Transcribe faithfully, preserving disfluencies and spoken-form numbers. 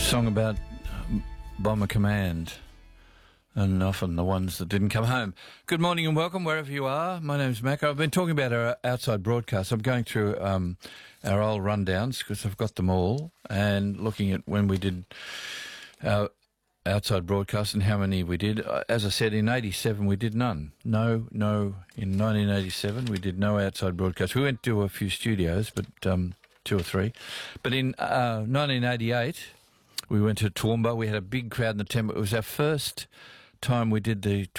song about Bomber Command, and often the ones that didn't come home. Good morning and welcome wherever you are. My name's Mac. I've been talking about our outside broadcasts. I'm going through um, our old rundowns because I've got them all, and looking at when we did our outside broadcasts and how many we did. As I said, in eighty-seven we did none. No, no. In nineteen eighty-seven we did no outside broadcasts. We went to a few studios, but um, two or three. But in uh, nineteen eighty-eight we went to Toowoomba. We had a big crowd in the temple. It was our first time we did the